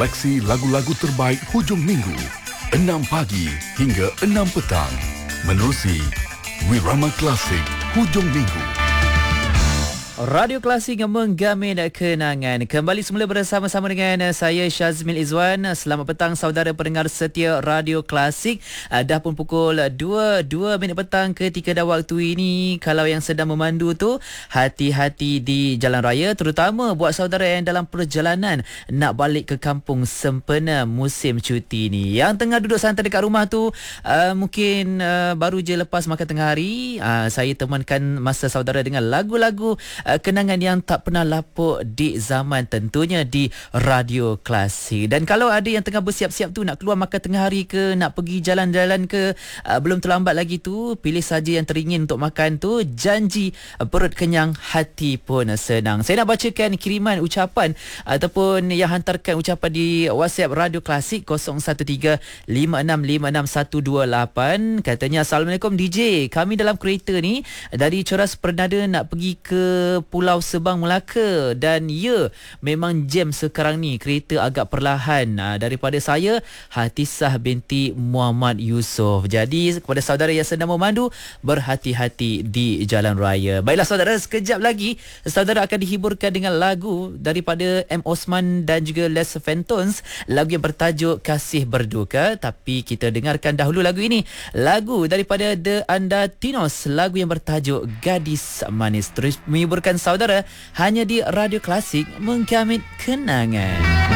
Seleksi lagu-lagu terbaik hujung minggu 6 pagi hingga 6 petang menerusi Wirama Klasik hujung minggu. Radio Klasik menggamin kenangan. Kembali semula bersama-sama dengan saya Syazmil Izwan. Selamat petang saudara pendengar setia Radio Klasik. Dah pun pukul 2 minit petang ketika dah waktu ini. Kalau yang sedang memandu tu, hati-hati di jalan raya, terutama buat saudara yang dalam perjalanan nak balik ke kampung sempena musim cuti ni. Yang tengah duduk santai dekat rumah tu, mungkin baru je lepas makan tengah hari, saya temankan masa saudara dengan lagu-lagu kenangan yang tak pernah lapuk di zaman tentunya di Radio Klasik. Dan kalau ada yang tengah bersiap-siap tu nak keluar makan tengah hari ke, nak pergi jalan-jalan ke, belum terlambat lagi tu, pilih saja yang teringin untuk makan tu. Janji perut kenyang, hati pun senang. Saya nak bacakan kiriman ucapan ataupun yang hantarkan ucapan di WhatsApp Radio Klasik 0135656128. Katanya, Assalamualaikum DJ, kami dalam kereta ni dari Coras Pernada nak pergi ke Pulau Sebang Melaka, dan ya, memang jam sekarang ni, kereta agak perlahan. Daripada saya, Hatisah binti Muhammad Yusof. Jadi kepada saudara yang sedang memandu, berhati-hati di jalan raya. Baiklah saudara, sekejap lagi saudara akan dihiburkan dengan lagu daripada M. Osman dan juga Les Fentons, lagu yang bertajuk Kasih Berduka. Tapi kita dengarkan dahulu lagu ini, lagu daripada The Andatinos, lagu yang bertajuk Gadis Manis. Terus menghibur saudara hanya di Radio Klasik, menggamit kenangan.